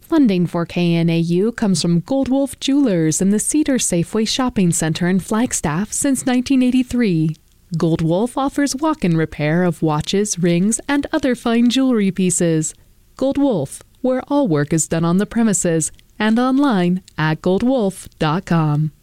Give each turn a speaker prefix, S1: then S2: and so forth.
S1: Funding for KNAU comes from Gold Wolf Jewelers in the Cedar Safeway Shopping Center in Flagstaff since 1983. Gold Wolf offers walk-in repair of watches, rings, and other fine jewelry pieces. Gold Wolf, where all work is done on the premises, and online at goldwolf.com.